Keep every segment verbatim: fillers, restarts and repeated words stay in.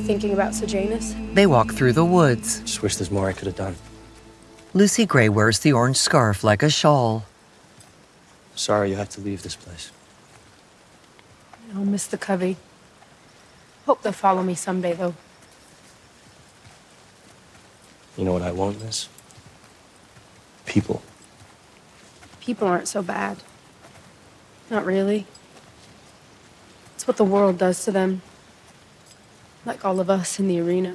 thinking about Sejanus? They walk through the woods. Just wish there's more I could have done. Lucy Gray wears the orange scarf like a shawl. Sorry you have to leave this place. I'll miss the covey. Hope they'll follow me someday, though. You know what I won't miss? People. People aren't so bad. Not really. It's what the world does to them. Like all of us in the arena.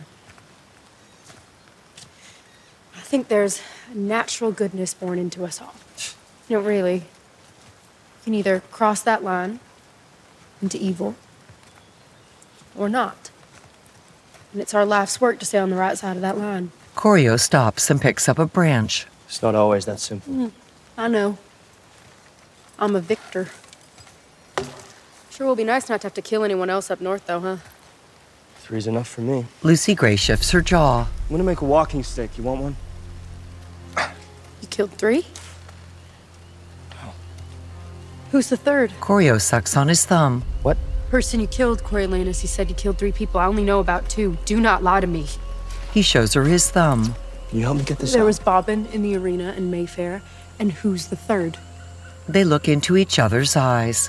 I think there's a natural goodness born into us all. You know, really. You can either cross that line into evil or not. And it's our life's work to stay on the right side of that line. Corio stops and picks up a branch. It's not always that simple. Mm, I know. I'm a victor. Sure will be nice not to have to kill anyone else up north, though, huh? Three's enough for me. Lucy Gray shifts her jaw. I'm gonna make a walking stick. You want one? You killed three? No. Who's the third? Corio sucks on his thumb. What? Person you killed, Coriolanus. He said you killed three people. I only know about two. Do not lie to me. He shows her his thumb. Can you help me get this There out? was Bobbin in the arena in Mayfair. And who's the third? They look into each other's eyes.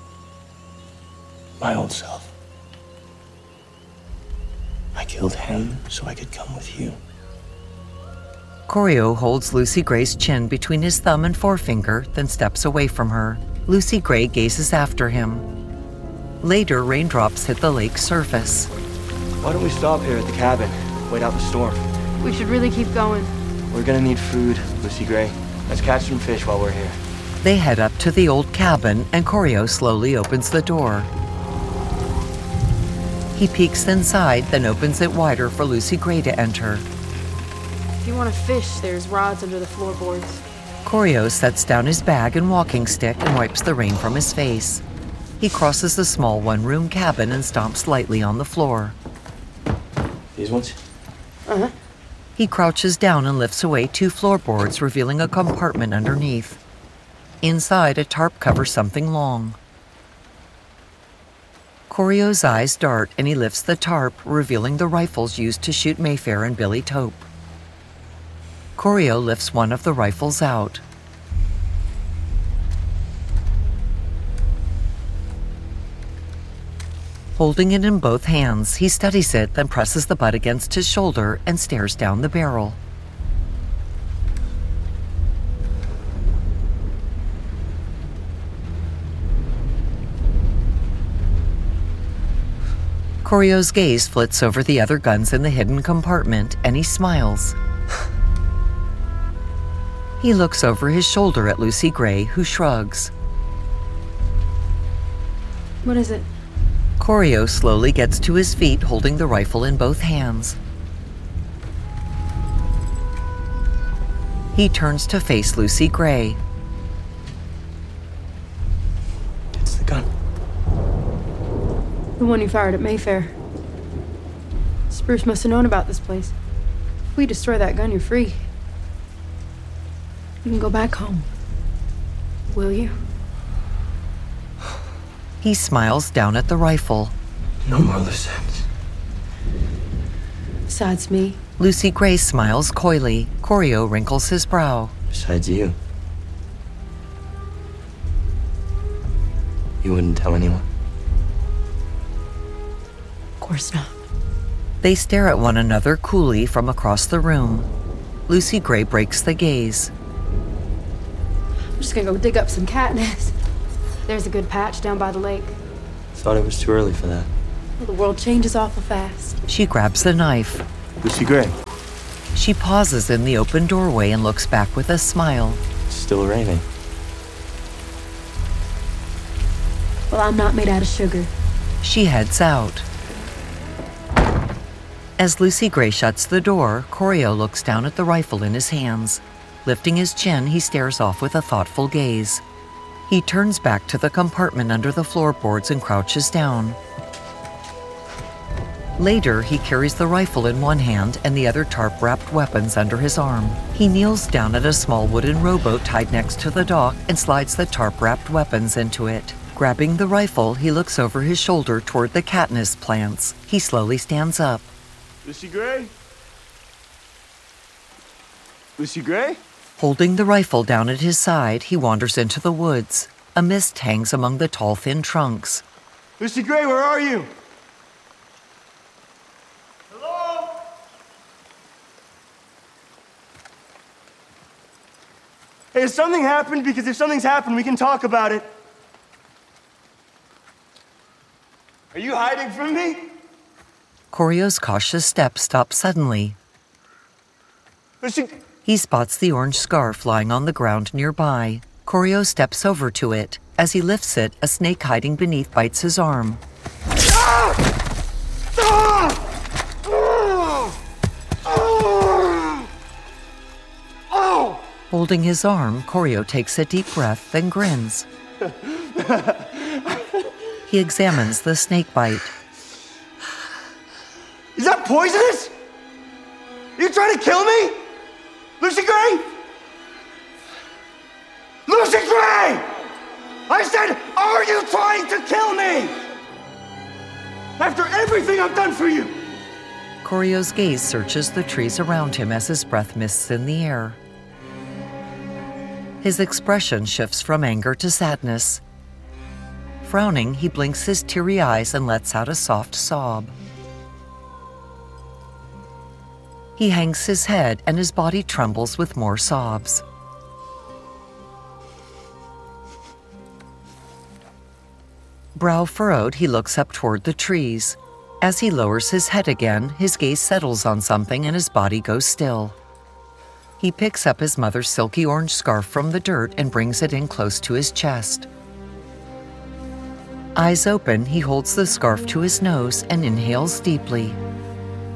My old self. I killed him so I could come with you. Corio holds Lucy Gray's chin between his thumb and forefinger, then steps away from her. Lucy Gray gazes after him. Later, raindrops hit the lake's surface. Why don't we stop here at the cabin? Wait out the storm. We should really keep going. We're gonna need food, Lucy Gray. Let's catch some fish while we're here. They head up to the old cabin, and Corio slowly opens the door. He peeks inside, then opens it wider for Lucy Gray to enter. If you want to fish, there's rods under the floorboards. Corio sets down his bag and walking stick and wipes the rain from his face. He crosses the small one-room cabin and stomps lightly on the floor. These ones? Uh-huh. He crouches down and lifts away two floorboards, revealing a compartment underneath. Inside, a tarp covers something long. Corio's eyes dart, and he lifts the tarp, revealing the rifles used to shoot Mayfair and Billy Tope. Corio lifts one of the rifles out. Holding it in both hands, he studies it, then presses the butt against his shoulder and stares down the barrel. Corio's gaze flits over the other guns in the hidden compartment, and he smiles. He looks over his shoulder at Lucy Gray, who shrugs. What is it? Corio slowly gets to his feet, holding the rifle in both hands. He turns to face Lucy Gray. It's the gun. The one you fired at Mayfair. Spruce must have known about this place. If we destroy that gun, you're free. You can go back home. Will you? He smiles down at the rifle. No more loose ends. Besides me. Lucy Gray smiles coyly. Corio wrinkles his brow. Besides you. You wouldn't tell anyone? Of course not. They stare at one another coolly from across the room. Lucy Gray breaks the gaze. I'm just gonna go dig up some catnip. There's a good patch down by the lake. Thought it was too early for that. Well, the world changes awful fast. She grabs the knife. Lucy Gray. She pauses in the open doorway and looks back with a smile. It's still raining. Well, I'm not made out of sugar. She heads out. As Lucy Gray shuts the door, Corio looks down at the rifle in his hands. Lifting his chin, he stares off with a thoughtful gaze. He turns back to the compartment under the floorboards and crouches down. Later, he carries the rifle in one hand and the other tarp-wrapped weapons under his arm. He kneels down at a small wooden rowboat tied next to the dock and slides the tarp-wrapped weapons into it. Grabbing the rifle, he looks over his shoulder toward the Katniss plants. He slowly stands up. Lucy Gray? Lucy Gray? Holding the rifle down at his side, he wanders into the woods. A mist hangs among the tall, thin trunks. Lucy Gray, where are you? Hello? Hey, has something happened? Because if something's happened, we can talk about it. Are you hiding from me? Corio's cautious steps stop suddenly. Lucy... He spots the orange scarf lying on the ground nearby. Corio steps over to it. As he lifts it, a snake hiding beneath bites his arm. Ah! Ah! Oh! Oh! Oh! Holding his arm, Corio takes a deep breath, then grins. He examines the snake bite. Is that poisonous? Are you trying to kill me? Lucy Gray? Lucy Gray! I said, are you trying to kill me? After everything I've done for you! Corio's gaze searches the trees around him as his breath mists in the air. His expression shifts from anger to sadness. Frowning, he blinks his teary eyes and lets out a soft sob. He hangs his head and his body trembles with more sobs. Brow furrowed, he looks up toward the trees. As he lowers his head again, his gaze settles on something and his body goes still. He picks up his mother's silky orange scarf from the dirt and brings it in close to his chest. Eyes open, he holds the scarf to his nose and inhales deeply.